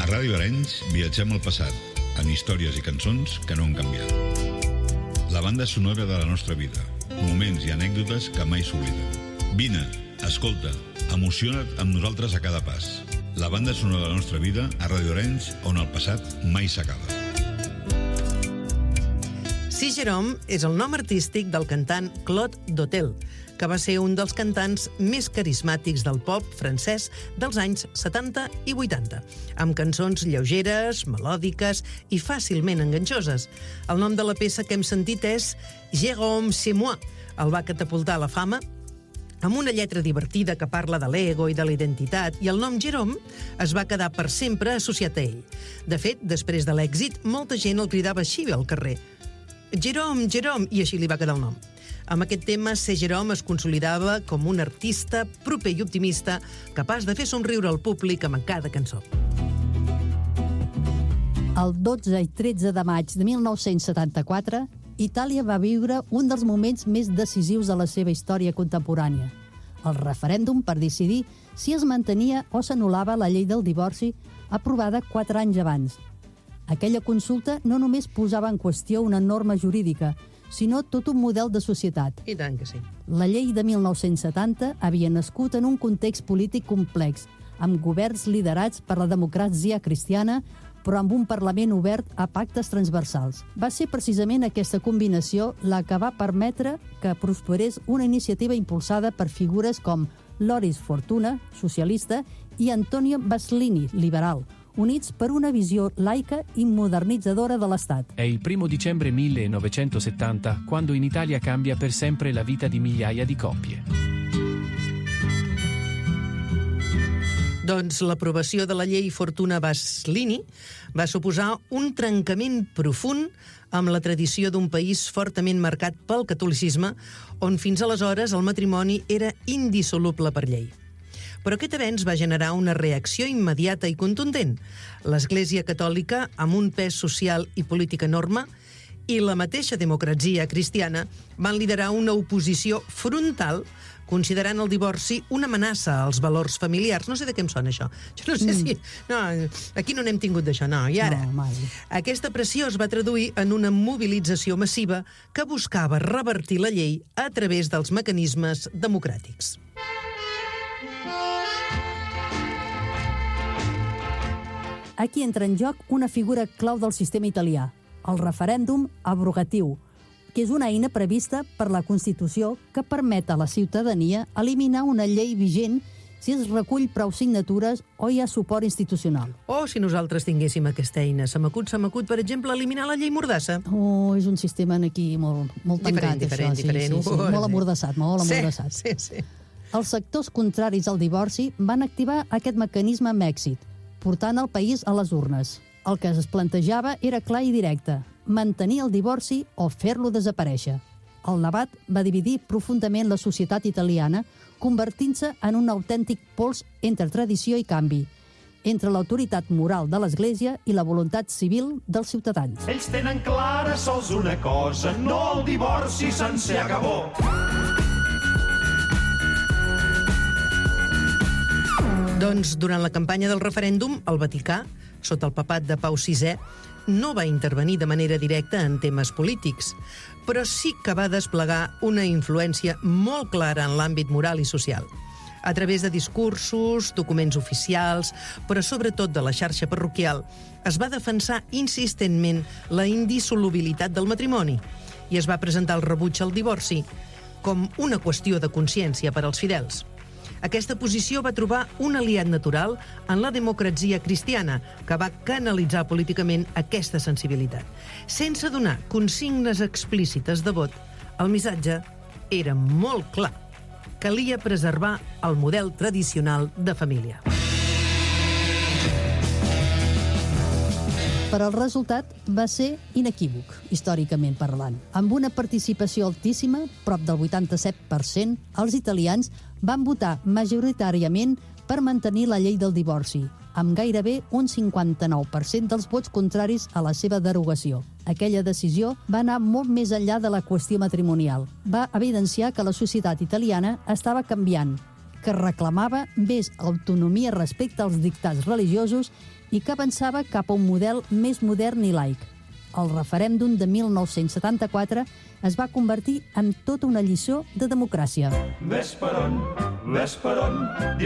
Ràdio Arenys viatgem al passat, en històries i cançons que no han canviat. La banda sonora de la nostra vida, moments i anècdotes que mai s'obliden. Vine, escolta, emociona't amb nosaltres a cada pas. La banda sonora de la nostra vida a Ràdio Arenys, on el passat mai s'acaba. Si Jérôme és el nom artístic del cantant Claude Dautel, que va ser un dels cantants més carismàtics del pop francès dels anys 70 i 80, amb cançons lleugeres, melòdiques i fàcilment enganxoses. El nom de la peça que hem sentit és Jérôme, c'est moi. El va catapultar a la fama amb una lletra divertida que parla de l'ego i de la identitat, i el nom Jérôme es va quedar per sempre associat a ell. De fet, després de l'èxit, molta gent el cridava així al carrer. Jérôme, Jérôme, i així li va quedar el nom. Amb aquest tema, C. Jérôme es consolidava com un artista proper i optimista, capaç de fer somriure al públic amb cada cançó. El 12 i 13 de maig de 1974, Itàlia va viure un dels moments més decisius de la seva història contemporània, el referèndum per decidir si es mantenia o s'anul·lava la llei del divorci aprovada 4 anys abans. Aquella consulta no només posava en qüestió una norma jurídica, sinó tot un model de societat. I tant que sí. La llei de 1970 havia nascut en un context polític complex, amb governs liderats per la democràcia cristiana, però amb un Parlament obert a pactes transversals. Va ser precisament aquesta combinació la que va permetre que prosperés una iniciativa impulsada per figures com Loris Fortuna, socialista, i Antonio Baslini, liberal, units per una visió laica i modernitzadora de l'Estat. È il 1 dicembre 1970 quando in Italia cambia per sempre la vita di migliaia di coppie. Doncs l'aprovació de la llei Fortuna Baslini va suposar un trencament profund amb la tradició d'un país fortament marcat pel catolicisme, on fins aleshores el matrimoni era indissoluble per llei. Però aquest avenç va generar una reacció immediata i contundent. L'Església Catòlica, amb un pes social i polític enorme, i la mateixa democràcia cristiana van liderar una oposició frontal, considerant el divorci una amenaça als valors familiars. No sé de què em sona això. Jo no sé si... No, aquí no n'hem tingut d'això, no. I ara, aquesta pressió es va traduir en una mobilització massiva que buscava revertir la llei a través dels mecanismes democràtics. Aquí entra en joc una figura clau del sistema italià, el referèndum abrogatiu, que és una eina prevista per la Constitució que permet a la ciutadania eliminar una llei vigent si es recull prou signatures o hi ha suport institucional. O si nosaltres tinguéssim aquesta eina. Se m'acut, per exemple, eliminar la llei Mordassa. Oh, és un sistema aquí molt tancat, diferent. Sí. Molt amordassat, molt amordassat. Sí. Els sectors contraris al divorci van activar aquest mecanisme amb èxit, portant el país a les urnes. El que es plantejava era clar i directe, mantenir el divorci o fer-lo desaparèixer. El debat va dividir profundament la societat italiana, convertint-se en un autèntic pols entre tradició i canvi, entre l'autoritat moral de l'Església i la voluntat civil dels ciutadans. Ells tenen clara sols una cosa, no el divorci sense acabó. Doncs durant la campanya del referèndum, el Vaticà, sota el papat de Pau VI, no va intervenir de manera directa en temes polítics, però sí que va desplegar una influència molt clara en l'àmbit moral i social. A través de discursos, documents oficials, però sobretot de la xarxa parroquial, es va defensar insistentment la indissolubilitat del matrimoni i es va presentar el rebuig al divorci com una qüestió de consciència per als fidels. Aquesta posició va trobar un aliat natural en la democràcia cristiana, que va canalitzar políticament aquesta sensibilitat. Sense donar consignes explícites de vot, el missatge era molt clar. Calia preservar el model tradicional de família. Però el resultat va ser inequívoc, històricament parlant. Amb una participació altíssima, prop del 87%, els italians van votar majoritàriament per mantenir la llei del divorci, amb gairebé un 59% dels vots contraris a la seva derogació. Aquella decisió va anar molt més enllà de la qüestió matrimonial. Va evidenciar que la societat italiana estava canviant, que reclamava més autonomia respecte als dictats religiosos i que avançava cap a un model més modern i laic. El referèndum de 1974 es va convertir en tota una lliçó de democràcia. Ves per on,